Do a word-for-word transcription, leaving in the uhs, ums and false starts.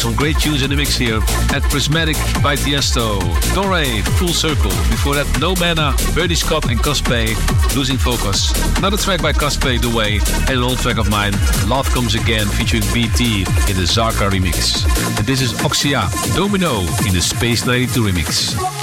some great tunes in the mix here at Prismatic by Tiesto. Dore, Full Circle. Before that, No Banner, Bernie Scott and Cosplay, Losing Focus. Another track by Cosplay, The Way, and an old track of mine, Love Comes Again, featuring B T in the Zarka remix. And this is Oxia, Domino in the Space ninety-two remix.